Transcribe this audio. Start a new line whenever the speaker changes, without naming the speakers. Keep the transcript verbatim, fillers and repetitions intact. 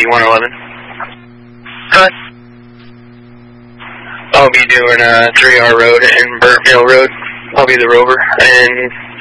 one eleven.
Good.
I'll be doing uh, three R Road and Burnt Mill Road. I'll be the rover, and